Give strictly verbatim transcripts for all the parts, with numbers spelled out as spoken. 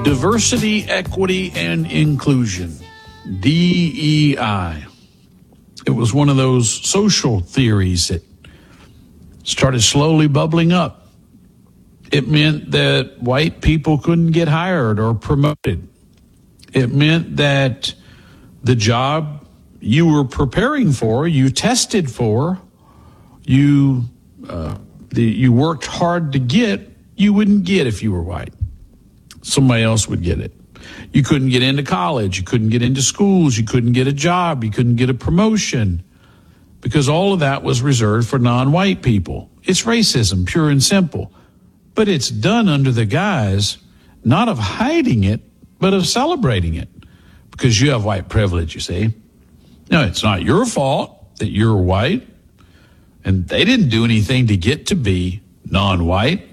Diversity, equity, and inclusion, D E I. It was one of those social theories that started slowly bubbling up. It meant that white people couldn't get hired or promoted. It meant that the job you were preparing for, you tested for, you uh, the, you worked hard to get, you wouldn't get if you were white. Somebody else would get it. You couldn't get into college. You couldn't get into schools. You couldn't get a job. You couldn't get a promotion because all of that was reserved for non-white people. It's racism, pure and simple. But it's done under the guise not of hiding it, but of celebrating it because you have white privilege, you see. No, it's not your fault that you're white, and they didn't do anything to get to be non-white.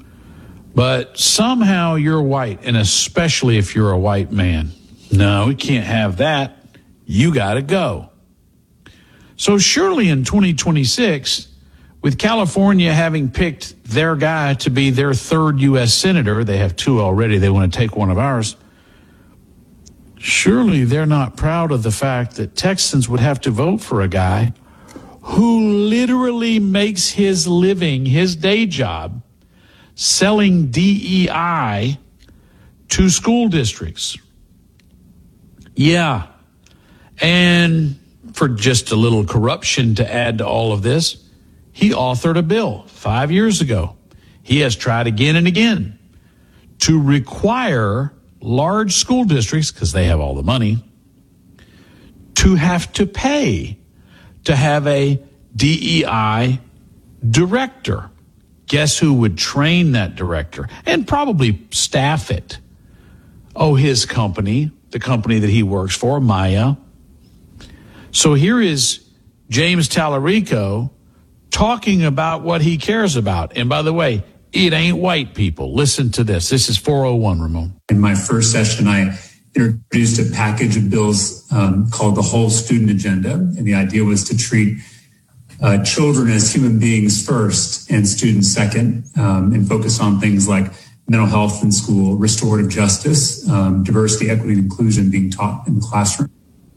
But somehow you're white, and especially if you're a white man. No, we can't have that. You got to go. So surely in twenty twenty-six, with California having picked their guy to be their third U S senator, they have two already, they want to take one of ours. Surely they're not proud of the fact that Texans would have to vote for a guy who literally makes his living, his day job, selling D E I to school districts. Yeah. And for just a little corruption to add to all of this, he authored a bill five years ago. He has tried again and again to require large school districts, because they have all the money, to have to pay to have a D E I director. Guess who would train that director and probably staff it? Oh, his company, the company that he works for, Maya. So here is James Tallarico talking about what he cares about. And by the way, it ain't white people. Listen to this. This is four oh one, Ramon. In my first session, I introduced a package of bills um, called the Whole Student Agenda. And the idea was to treat Uh, children as human beings first and students second, um, and focus on things like mental health in school, restorative justice, um, diversity, equity, and inclusion being taught in the classroom.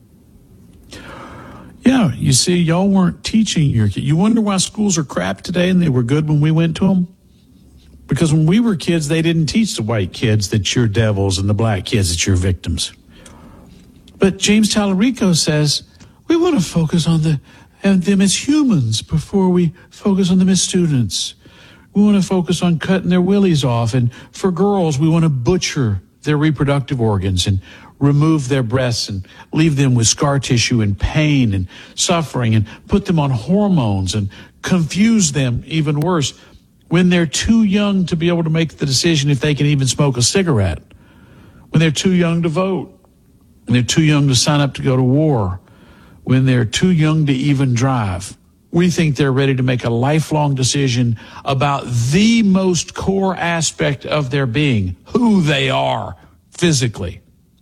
Yeah, you see, y'all weren't teaching your kids. You wonder why schools are crap today and they were good when we went to them? Because when we were kids, they didn't teach the white kids that you're devils and the black kids that you're victims. But James Tallarico says, we want to focus on the and them as humans before we focus on them as students. We want to focus on cutting their willies off. And for girls, we want to butcher their reproductive organs and remove their breasts and leave them with scar tissue and pain and suffering and put them on hormones and confuse them even worse when they're too young to be able to make the decision if they can even smoke a cigarette, when they're too young to vote, when they're too young to sign up to go to war, when they're too young to even drive. We think they're ready to make a lifelong decision about the most core aspect of their being, who they are physically.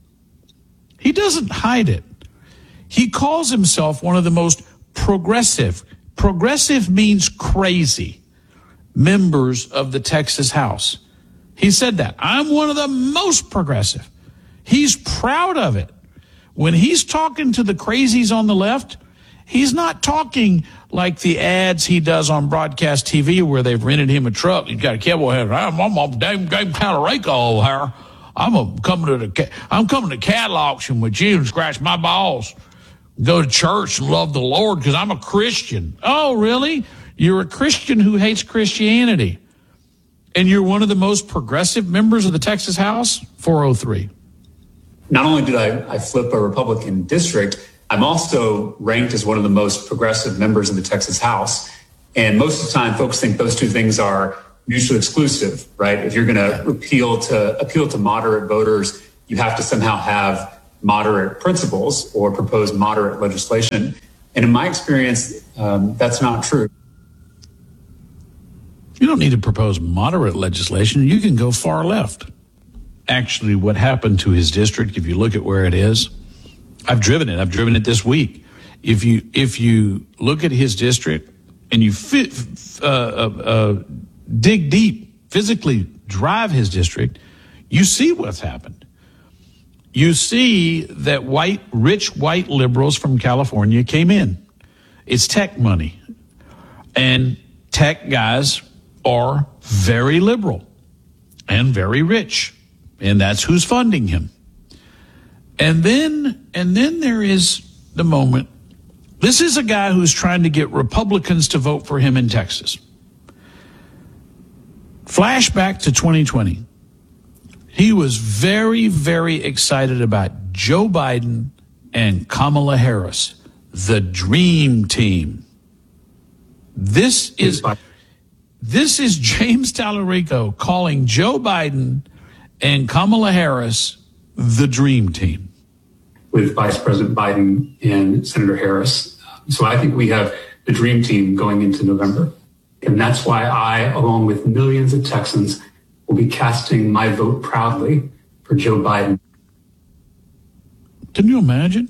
He doesn't hide it. He calls himself one of the most progressive, progressive means crazy, members of the Texas House. He said that. I'm one of the most progressive. He's proud of it. When he's talking to the crazies on the left, he's not talking like the ads he does on broadcast T V where they've rented him a truck. He's got a cowboy hat. I'm, I'm, I'm Dame, Dame Tallarico over here. I'm a, coming to the, I'm coming to cattle auction with you and scratch my balls. Go to church and love the Lord because I'm a Christian. Oh, really? You're a Christian who hates Christianity. And you're one of the most progressive members of the Texas House? four oh three. Not only did I, I flip a Republican district, I'm also ranked as one of the most progressive members of the Texas House. And most of the time, folks think those two things are mutually exclusive, right? If you're going to appeal to appeal to moderate voters, you have to somehow have moderate principles or propose moderate legislation. And in my experience, um, that's not true. You don't need to propose moderate legislation. You can go far left. Actually, what happened to his district, if you look at where it is, I've driven it. I've driven it this week. If you if you look at his district and you fit, uh, uh, uh, dig deep, physically drive his district, You see what's happened. You see that white, rich white liberals from California came in. It's tech money. And tech guys are very liberal and very rich. And that's who's funding him. And then, and then there is the moment. This is a guy who's trying to get Republicans to vote for him in Texas. Flashback to twenty twenty. He was very, very excited about Joe Biden and Kamala Harris, the dream team. This is this is James Tallarico calling Joe Biden and Kamala Harris the dream team. With Vice President Biden and Senator Harris. So I think we have the dream team going into November. And that's why I, along with millions of Texans, will be casting my vote proudly for Joe Biden. Can you imagine?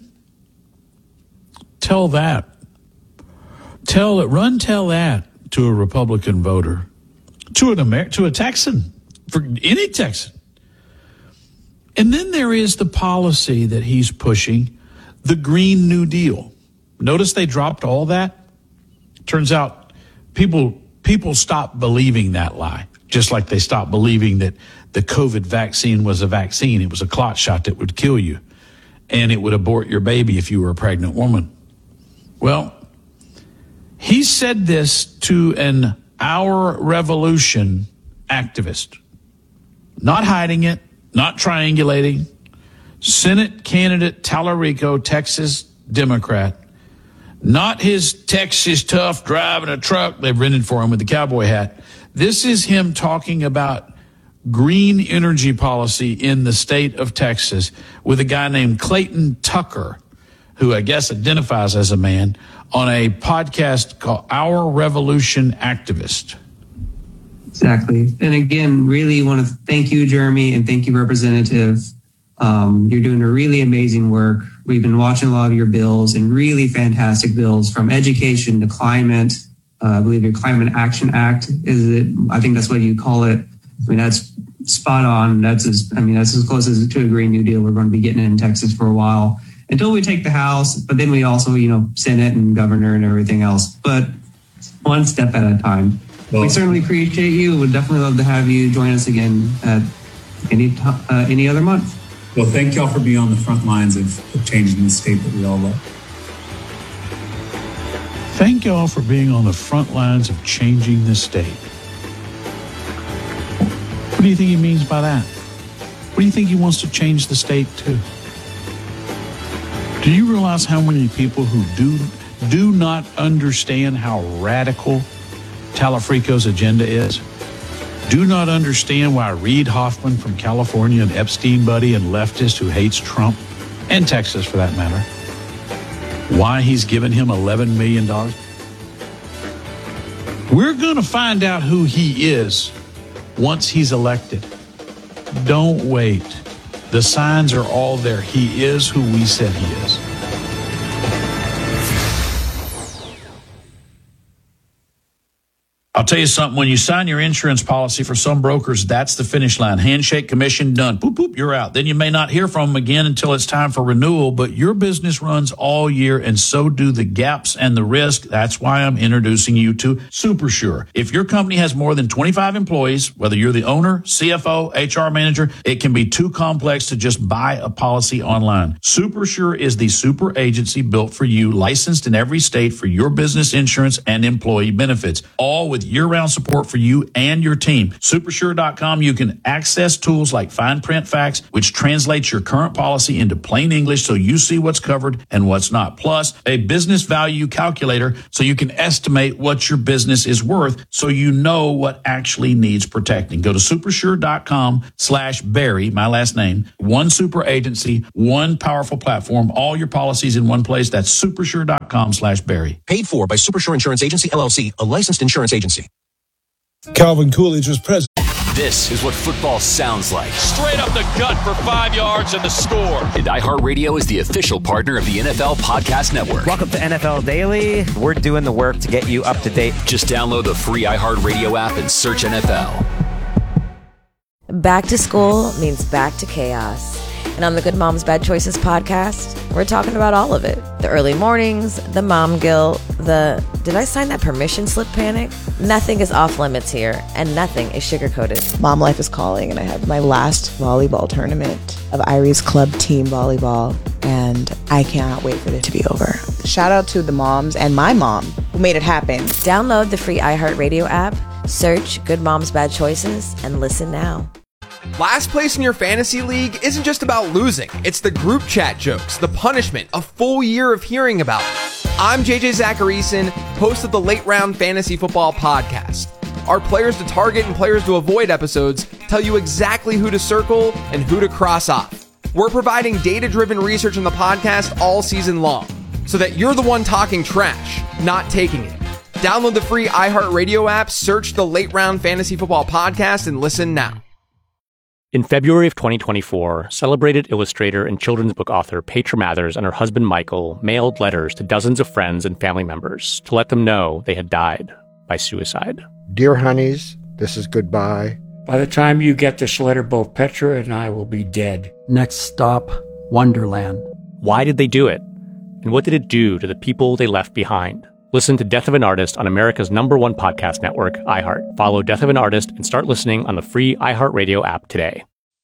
Tell that. Tell it. Run tell that to a Republican voter, to an Amer- to a Texan, for any Texan. And then there is the policy that he's pushing, the Green New Deal. Notice they dropped all that. Turns out people people stopped believing that lie, just like they stopped believing that the COVID vaccine was a vaccine. It was a clot shot that would kill you, and it would abort your baby if you were a pregnant woman. Well, he said this to an Our Revolution activist, not hiding it, not triangulating. Senate candidate Tallarico, Texas Democrat, not his Texas tough driving a truck they've rented for him with the cowboy hat. This is him talking about green energy policy in the state of Texas with a guy named Clayton Tucker, who I guess identifies as a man, on a podcast called Our Revolution Activist. Exactly. And again, really want to thank you, Jeremy, and thank you, Representative. Um, you're doing a really amazing work. We've been watching a lot of your bills, and really fantastic bills, from education to climate. Uh, I believe your Climate Action Act is it. I think that's what you call it. I mean, that's spot on. That's as, I mean, that's as close as to a Green New Deal we're going to be getting in Texas for a while, until we take the House. But then we also, you know, Senate and governor and everything else. But one step at a time. Well, we certainly appreciate you. Would definitely love to have you join us again at any t- uh, any other month. Well, thank y'all for being on the front lines of, of changing the state that we all love. Thank y'all for being on the front lines of changing the state. What do you think he means by that? What do you think he wants to change the state to? Do you realize how many people who do do not understand how radical Tallarico's agenda is? Do not understand why Reid Hoffman from California, an Epstein buddy and leftist who hates Trump, and Texas for that matter, why he's given him eleven million dollars? We're going to find out who he is once he's elected. Don't wait. The signs are all there. He is who we said he is. I'll tell you something. When you sign your insurance policy, for some brokers, that's the finish line. Handshake, commission, done. Boop, boop, you're out. Then you may not hear from them again until it's time for renewal, but your business runs all year, and so do the gaps and the risk. That's why I'm introducing you to SuperSure. If your company has more than twenty-five employees, whether you're the owner, C F O, H R manager, it can be too complex to just buy a policy online. SuperSure is the super agency built for you, licensed in every state for your business insurance and employee benefits, all with year-round support for you and your team. Supersure dot com, you can access tools like Fine Print Facts, which translates your current policy into plain English so you see what's covered and what's not. Plus, a business value calculator so you can estimate what your business is worth so you know what actually needs protecting. Go to supersure dot com slash Barry, my last name. One super agency, one powerful platform, all your policies in one place. That's supersure dot com slash Barry. Paid for by Supersure Insurance Agency, L L C, a licensed insurance agency. Calvin Coolidge was president. This is what football sounds like. Straight up the gut for five yards and the score. And iHeartRadio is the official partner of the N F L Podcast Network. Welcome to N F L Daily. We're doing the work to get you up to date. Just download the free iHeartRadio app and search N F L. Back to school means back to chaos. And on the Good Moms Bad Choices podcast, we're talking about all of it. The early mornings, the mom guilt, the did I sign that permission slip panic? Nothing is off limits here, and nothing is sugar-coated. Mom life is calling, and I have my last volleyball tournament of Irie's club team volleyball, and I cannot wait for it to be over. Shout out to the moms and my mom who made it happen. Download the free iHeartRadio app, search Good Moms Bad Choices, and listen now. Last place in your fantasy league isn't just about losing. It's the group chat jokes, the punishment, a full year of hearing about it. I'm J J Zacharyson, host of the Late Round Fantasy Football Podcast. Our players to target and players to avoid episodes tell you exactly who to circle and who to cross off. We're providing data-driven research on the podcast all season long, so that you're the one talking trash, not taking it. Download the free iHeartRadio app, search the Late Round Fantasy Football Podcast, and listen now. In February of twenty twenty-four, celebrated illustrator and children's book author Petra Mathers and her husband Michael mailed letters to dozens of friends and family members to let them know they had died by suicide. Dear honeys, this is goodbye. By the time you get this letter, both Petra and I will be dead. Next stop, Wonderland. Why did they do it? And what did it do to the people they left behind? Listen to Death of an Artist on America's number one podcast network, iHeart. Follow Death of an Artist and start listening on the free iHeartRadio app today.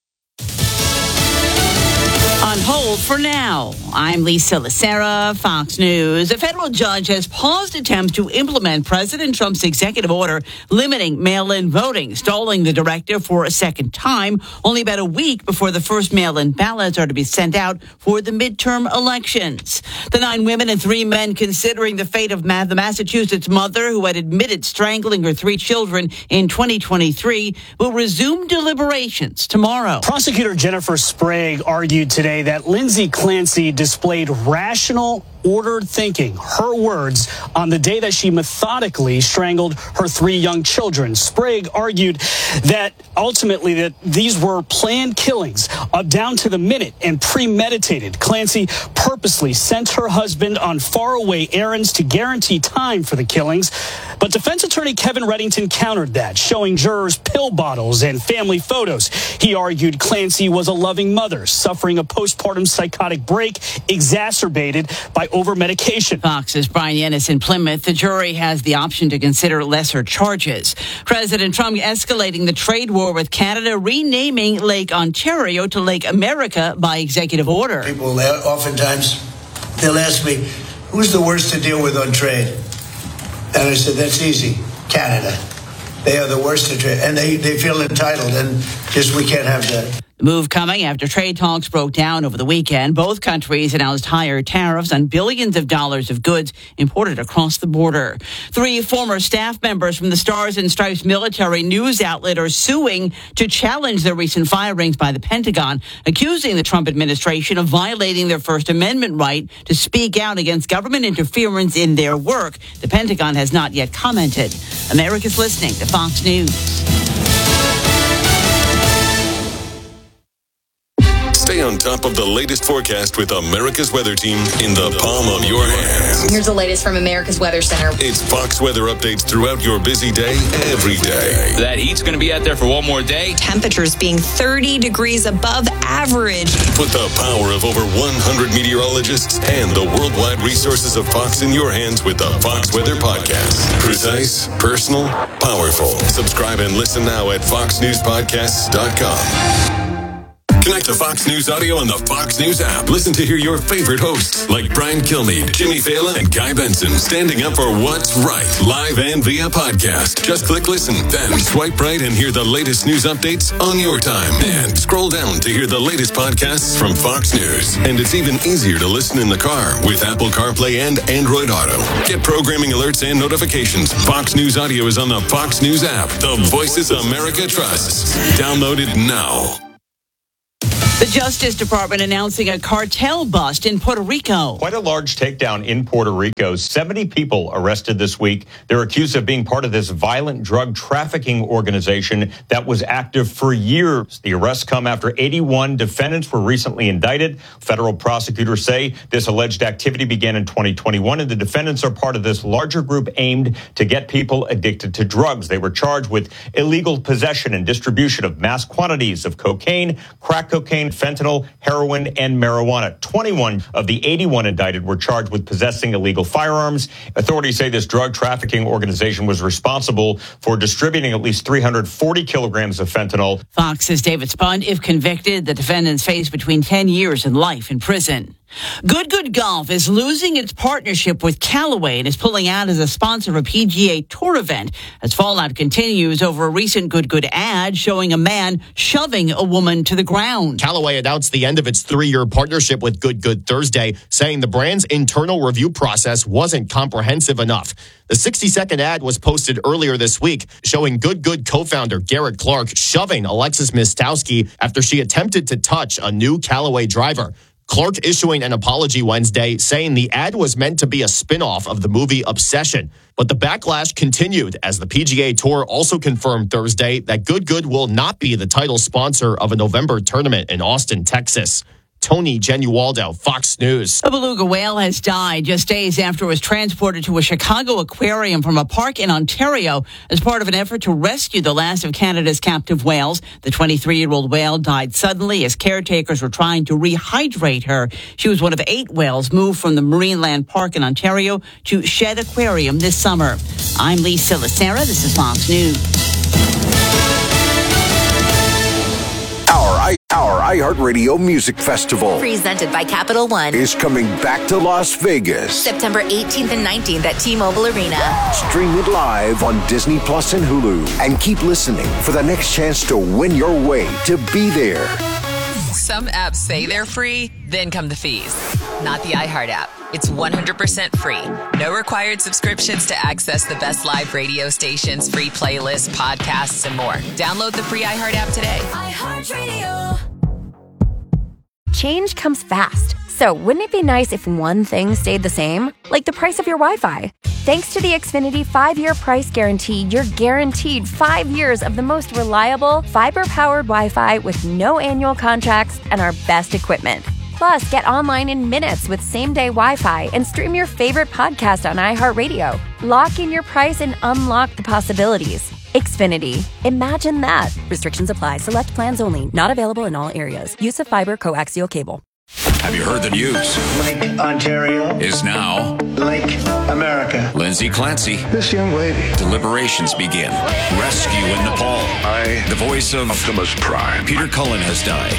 On hold for now. I'm Lisa Lacera, Fox News. A federal judge has paused attempts to implement President Trump's executive order limiting mail-in voting, stalling the directive for a second time, only about a week before the first mail-in ballots are to be sent out for the midterm elections. The nine women and three men considering the fate of the Massachusetts mother who had admitted strangling her three children in twenty twenty-three will resume deliberations tomorrow. Prosecutor Jennifer Sprague argued today that Lindsay Clancy displayed rational, ordered thinking, her words, on the day that she methodically strangled her three young children. Sprague argued that ultimately that these were planned killings, up down to the minute, and premeditated. Clancy purposely sent her husband on faraway errands to guarantee time for the killings. But defense attorney Kevin Reddington countered that, showing jurors pill bottles and family photos. He argued Clancy was a loving mother, suffering a postpartum psychotic break exacerbated by over-medication. Fox's Brian Ennis in Plymouth. The jury has the option to consider lesser charges. President Trump escalating the trade war with Canada, renaming Lake Ontario to Lake America by executive order. People oftentimes, they'll ask me, who's the worst to deal with on trade? And I said, that's easy, Canada. They are the worst to trade, and they, they feel entitled, and just we can't have that. The move coming after trade talks broke down over the weekend. Both countries announced higher tariffs on billions of dollars of goods imported across the border. Three former staff members from the Stars and Stripes military news outlet are suing to challenge the recent firings by the Pentagon, accusing the Trump administration of violating their First Amendment right to speak out against government interference in their work. The Pentagon has not yet commented. America's listening to Fox News. Stay on top of the latest forecast with America's Weather Team in the palm of your hands. Here's the latest from America's Weather Center. It's Fox weather updates throughout your busy day, every day. That heat's going to be out there for one more day. Temperatures being thirty degrees above average. Put the power of over one hundred meteorologists and the worldwide resources of Fox in your hands with the Fox Weather Podcast. Precise, personal, powerful. Subscribe and listen now at fox news podcasts dot com. Connect to Fox News Audio on the Fox News app. Listen to hear your favorite hosts like Brian Kilmeade, Jimmy Fallon, and Guy Benson standing up for what's right, live and via podcast. Just click listen, then swipe right and hear the latest news updates on your time. And scroll down to hear the latest podcasts from Fox News. And it's even easier to listen in the car with Apple CarPlay and Android Auto. Get programming alerts and notifications. Fox News Audio is on the Fox News app. The voices America trusts. Download it now. The Justice Department announcing a cartel bust in Puerto Rico. Quite a large takedown in Puerto Rico. seventy people arrested this week. They're accused of being part of this violent drug trafficking organization that was active for years. The arrests come after eighty-one defendants were recently indicted. Federal prosecutors say this alleged activity began in twenty twenty-one, and the defendants are part of this larger group aimed to get people addicted to drugs. They were charged with illegal possession and distribution of mass quantities of cocaine, crack cocaine, fentanyl, heroin, and marijuana. twenty-one of the eighty-one indicted were charged with possessing illegal firearms. Authorities say this drug trafficking organization was responsible for distributing at least three hundred forty kilograms of fentanyl. Fox's David Spund, if convicted, the defendants face between ten years and life in prison. Good Good Golf is losing its partnership with Callaway and is pulling out as a sponsor of a P G A Tour event as fallout continues over a recent Good Good ad showing a man shoving a woman to the ground. Callaway announced the end of its three-year partnership with Good Good Thursday, saying the brand's internal review process wasn't comprehensive enough. The sixty-second ad was posted earlier this week, showing Good Good co-founder Garrett Clark shoving Alexis Mistowski after she attempted to touch a new Callaway driver. Clark issuing an apology Wednesday, saying the ad was meant to be a spin-off of the movie Obsession. But the backlash continued as the P G A Tour also confirmed Thursday that Good Good will not be the title sponsor of a November tournament in Austin, Texas. Tony Genualdo, Fox News. A beluga whale has died just days after it was transported to a Chicago aquarium from a park in Ontario as part of an effort to rescue the last of Canada's captive whales. The twenty-three-year-old whale died suddenly as caretakers were trying to rehydrate her. She was one of eight whales moved from the Marineland Park in Ontario to Shed Aquarium this summer. I'm Lisa Lacera. This is Fox News. Our, our iHeartRadio Music Festival, presented by Capital One, is coming back to Las Vegas. September eighteenth and nineteenth at T-Mobile Arena. Stream it live on Disney Plus and Hulu. And keep listening for the next chance to win your way to be there. Some apps say they're free, then come the fees. Not the iHeart app. It's one hundred percent free. No required subscriptions to access the best live radio stations, free playlists, podcasts, and more. Download the free iHeart app today. iHeartRadio. Change comes fast. So wouldn't it be nice if one thing stayed the same? Like the price of your Wi-Fi. Thanks to the Xfinity five-year price guarantee, you're guaranteed five years of the most reliable, fiber-powered Wi-Fi with no annual contracts and our best equipment. Plus, get online in minutes with same-day Wi-Fi and stream your favorite podcast on iHeartRadio. Lock in your price and unlock the possibilities. Xfinity. Imagine that. Restrictions apply. Select plans only. Not available in all areas. Use of fiber coaxial cable. Have you heard the news? Lake Ontario is now Lake America. Lindsay Clancy. This young lady. Deliberations begin. Rescue in Nepal. I, the voice of Optimus Prime. Peter Cullen has died.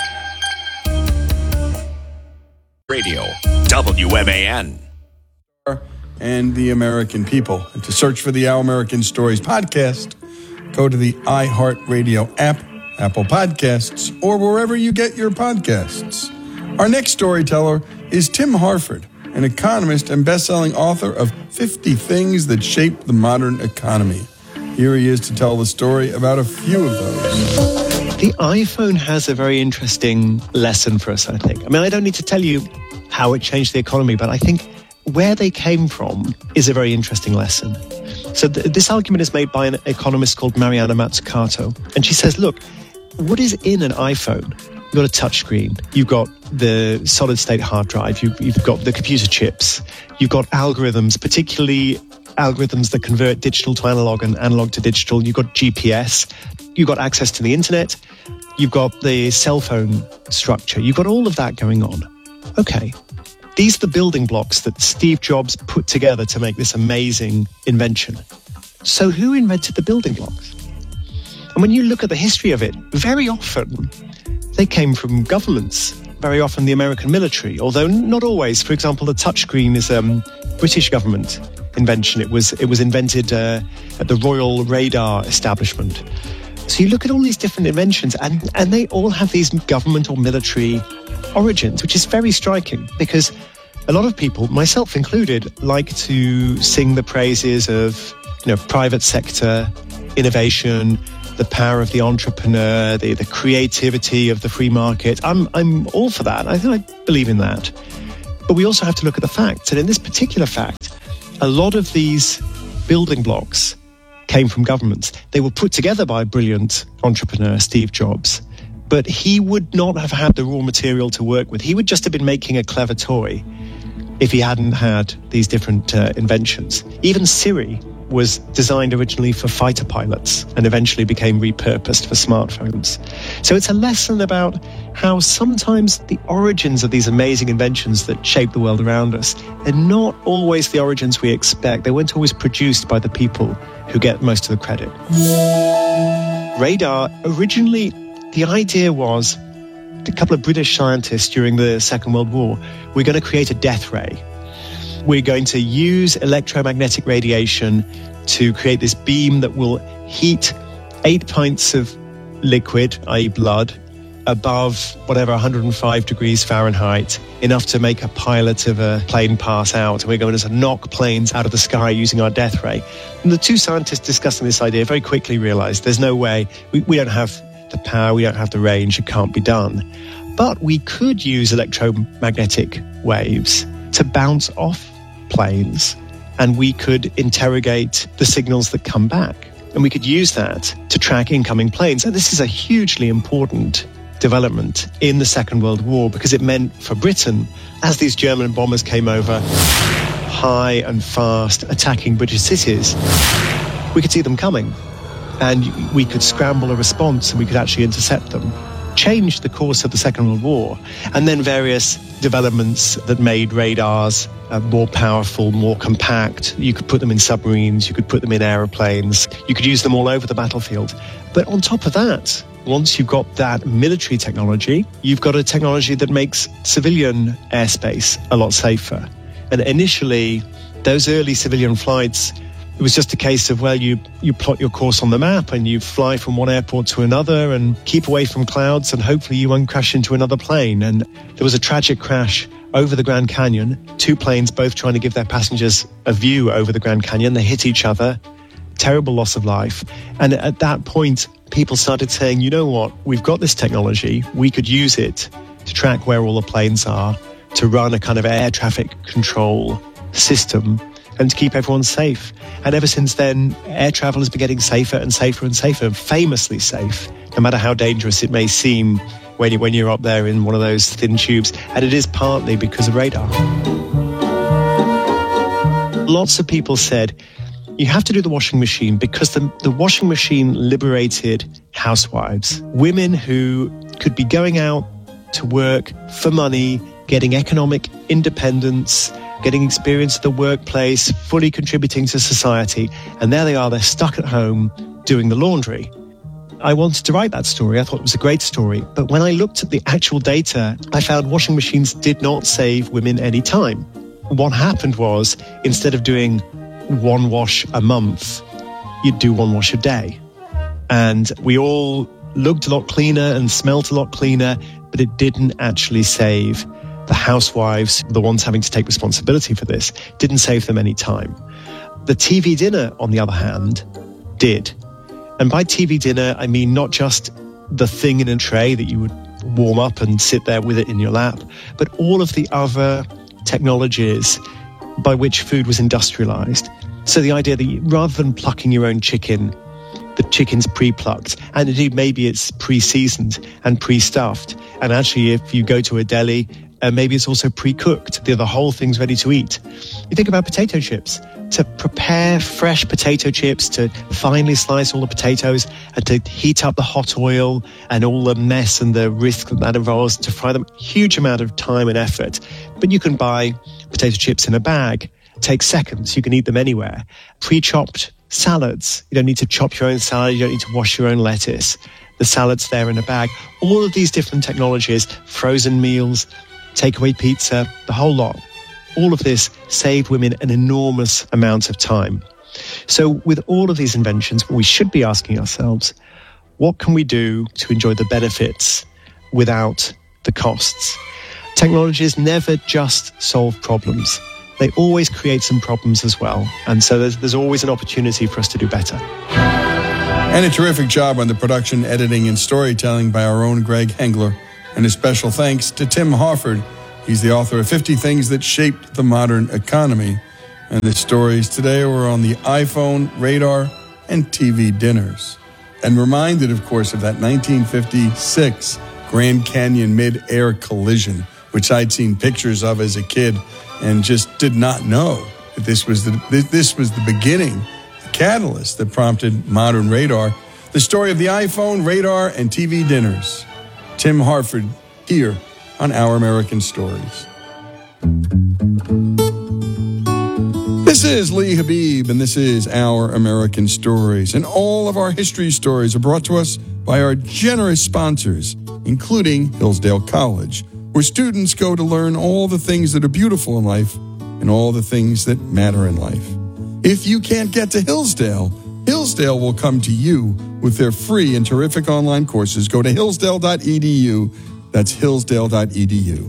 Radio W M A N. And the American people. And to search for the Our American Stories podcast, go to the iHeartRadio app, Apple Podcasts, or wherever you get your podcasts. Our next storyteller is Tim Harford, an economist and best-selling author of fifty Things That Shaped the Modern Economy. Here he is to tell the story about a few of those. The iPhone has a very interesting lesson for us, I think. I mean, I don't need to tell you how it changed the economy, but I think where they came from is a very interesting lesson. So th- this argument is made by an economist called Mariana Mazzucato. And she says, look, what is in an iPhone? You've got a touchscreen. You've got the solid-state hard drive. You've, you've got the computer chips. You've got algorithms, particularly algorithms that convert digital to analog and analog to digital. You've got G P S. You've got access to the internet. You've got the cell phone structure. You've got all of that going on. Okay. These are the building blocks that Steve Jobs put together to make this amazing invention. So who invented the building blocks? And when you look at the history of it, very often they came from governments, very often the American military, although not always. For example, the touchscreen is a um, British government invention. It was, it was invented uh, at the Royal Radar Establishment. So you look at all these different inventions and, and they all have these government or military origins, which is very striking because a lot of people, myself included, like to sing the praises of, you know, private sector innovation, the power of the entrepreneur, the, the creativity of the free market. I'm I'm all for that. I, I believe in that. But we also have to look at the facts. And in this particular fact, a lot of these building blocks came from governments. They were put together by a brilliant entrepreneur, Steve Jobs. But he would not have had the raw material to work with. He would just have been making a clever toy if he hadn't had these different uh, inventions. Even Siri was designed originally for fighter pilots and eventually became repurposed for smartphones. So it's a lesson about how sometimes the origins of these amazing inventions that shape the world around us are not always the origins we expect. They weren't always produced by the people who get most of the credit. Radar, originally, the idea was a couple of British scientists during the Second World War were going to create a death ray. We're going to use electromagnetic radiation to create this beam that will heat eight pints of liquid, that is blood, above whatever one hundred five degrees Fahrenheit, enough to make a pilot of a plane pass out. And we're going to knock planes out of the sky using our death ray. And the two scientists discussing this idea very quickly realized there's no way, we, we don't have the power, we don't have the range, it can't be done. But we could use electromagnetic waves to bounce off planes, and we could interrogate the signals that come back, and we could use that to track incoming planes. And this is a hugely important development in the Second World War, because it meant for Britain, as these German bombers came over high and fast attacking British cities, we could see them coming, and we could scramble a response, and we could actually intercept them. Changed the course of the Second World War. And then various developments that made radars uh, more powerful, more compact. You could put them in submarines, you could put them in aeroplanes, you could use them all over the battlefield. But on top of that, once you've got that military technology, you've got a technology that makes civilian airspace a lot safer. And initially, those early civilian flights, it was just a case of, well, you, you plot your course on the map and you fly from one airport to another and keep away from clouds, and hopefully you won't crash into another plane. And there was a tragic crash over the Grand Canyon, two planes both trying to give their passengers a view over the Grand Canyon. They hit each other, terrible loss of life. And at that point, people started saying, you know what, we've got this technology, we could use it to track where all the planes are, to run a kind of air traffic control system, and to keep everyone safe. And ever since then, air travel has been getting safer and safer and safer, famously safe, no matter how dangerous it may seem when, you, when you're up there in one of those thin tubes. And it is partly because of radar. Lots of people said, you have to do the washing machine because the, the washing machine liberated housewives, women who could be going out to work for money, getting economic independence, getting experience at the workplace, fully contributing to society. And there they are, they're stuck at home doing the laundry. I wanted to write that story. I thought it was a great story. But when I looked at the actual data, I found washing machines did not save women any time. What happened was, instead of doing one wash a month, you'd do one wash a day. And we all looked a lot cleaner and smelt a lot cleaner, but it didn't actually save the housewives, the ones having to take responsibility for this, didn't save them any time. The T V dinner, on the other hand, did. And by T V dinner, I mean not just the thing in a tray that you would warm up and sit there with it in your lap, but all of the other technologies by which food was industrialized. So the idea that you, rather than plucking your own chicken, the chicken's pre-plucked, and indeed maybe it's pre-seasoned and pre-stuffed. And actually, if you go to a deli, Uh, maybe it's also pre-cooked. The, the whole thing's ready to eat. You think about potato chips. To prepare fresh potato chips, to finely slice all the potatoes and to heat up the hot oil and all the mess and the risk that that involves to fry them, huge amount of time and effort. But you can buy potato chips in a bag. It takes seconds. You can eat them anywhere. Pre-chopped salads. You don't need to chop your own salad. You don't need to wash your own lettuce. The salad's there in a bag. All of these different technologies, frozen meals, takeaway pizza, the whole lot. All of this saved women an enormous amount of time. So with all of these inventions, we should be asking ourselves, what can we do to enjoy the benefits without the costs? Technologies never just solve problems. They always create some problems as well. And so there's, there's always an opportunity for us to do better. And a terrific job on the production, editing, and storytelling by our own Greg Hengler. And a special thanks to Tim Harford. He's the author of fifty Things That Shaped the Modern Economy. And the stories today were on the iPhone, radar, and T V dinners. And reminded, of course, of that nineteen fifty-six Grand Canyon mid-air collision, which I'd seen pictures of as a kid and just did not know that this was the this was the beginning, the catalyst that prompted modern radar. The story of the iPhone, radar, and T V dinners. Tim Harford here on Our American Stories. This is Lee Habib, and this is Our American Stories. And all of our history stories are brought to us by our generous sponsors, including Hillsdale College, where students go to learn all the things that are beautiful in life and all the things that matter in life. If you can't get to Hillsdale, Hillsdale will come to you with their free and terrific online courses. Go to hillsdale dot e d u. That's hillsdale dot e d u.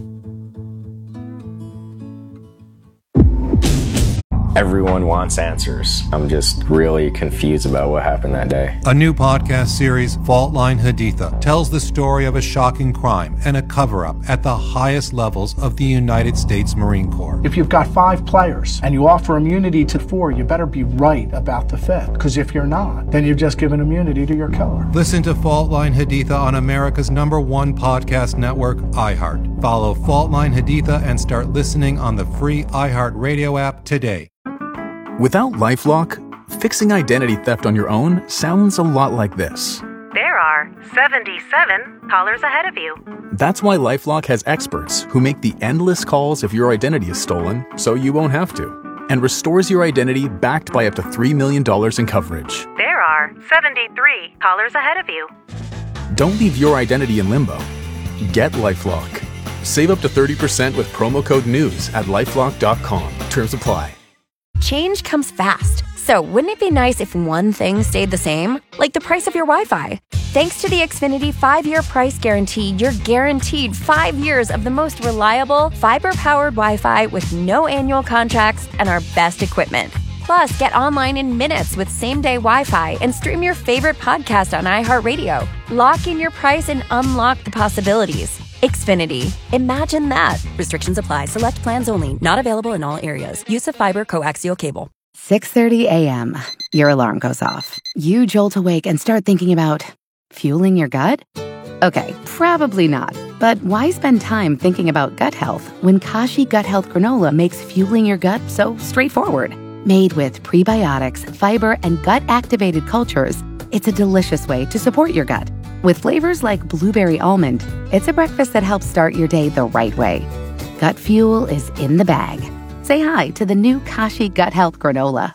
Everyone wants answers. I'm just really confused about what happened that day. A new podcast series, Fault Line Haditha, tells the story of a shocking crime and a cover-up at the highest levels of the United States Marine Corps. If you've got five players and you offer immunity to four, you better be right about the fifth. Because if you're not, then you've just given immunity to your killer. Listen to Fault Line Haditha on America's number one podcast network, iHeart. Follow Fault Line Haditha and start listening on the free iHeart Radio app today. Without LifeLock, fixing identity theft on your own sounds a lot like this. There are seventy-seven callers ahead of you. That's why LifeLock has experts who make the endless calls if your identity is stolen so you won't have to, and restores your identity backed by up to three million dollars in coverage. There are seventy-three callers ahead of you. Don't leave your identity in limbo. Get LifeLock. Save up to thirty percent with promo code NEWS at lifelock dot com. Terms apply. Change comes fast. So wouldn't it be nice if one thing stayed the same? Like the price of your Wi-Fi. Thanks to the Xfinity five-year price guarantee, you're guaranteed five years of the most reliable, fiber-powered Wi-Fi with no annual contracts and our best equipment. Plus, get online in minutes with same-day Wi-Fi and stream your favorite podcast on iHeartRadio. Lock in your price and unlock the possibilities. Xfinity. Imagine that. Restrictions apply. Select plans only. Not available in all areas. Use of fiber coaxial cable. six thirty a.m. Your alarm goes off. You jolt awake and start thinking about fueling your gut? Okay, probably not. But why spend time thinking about gut health when Kashi Gut Health Granola makes fueling your gut so straightforward? Made with prebiotics, fiber, and gut-activated cultures, it's a delicious way to support your gut. With flavors like blueberry almond, it's a breakfast that helps start your day the right way. Gut fuel is in the bag. Say hi to the new Kashi Gut Health Granola.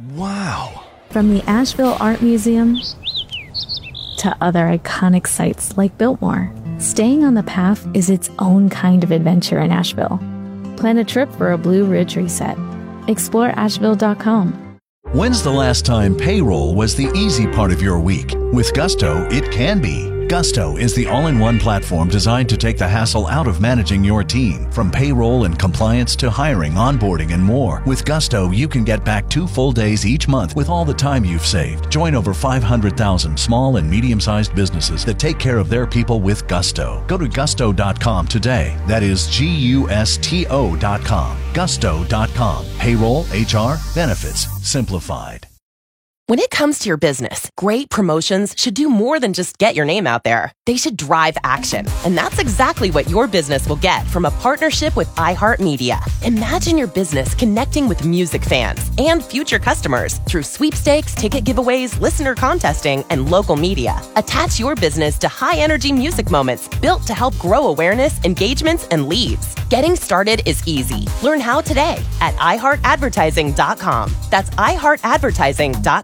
Wow. From the Asheville Art Museum to other iconic sites like Biltmore, staying on the path is its own kind of adventure in Asheville. Plan a trip for a Blue Ridge reset. Explore asheville dot com. When's the last time payroll was the easy part of your week? With Gusto, it can be. Gusto is the all-in-one platform designed to take the hassle out of managing your team. From payroll and compliance to hiring, onboarding, and more. With Gusto, you can get back two full days each month with all the time you've saved. Join over five hundred thousand small and medium-sized businesses that take care of their people with Gusto. Go to gusto dot com today. That is G U S T O dot com. gusto dot com. Payroll, H R, benefits, simplified. When it comes to your business, great promotions should do more than just get your name out there. They should drive action. And that's exactly what your business will get from a partnership with iHeartMedia. Imagine your business connecting with music fans and future customers through sweepstakes, ticket giveaways, listener contesting, and local media. Attach your business to high-energy music moments built to help grow awareness, engagements, and leads. Getting started is easy. Learn how today at i heart advertising dot com. That's i heart advertising dot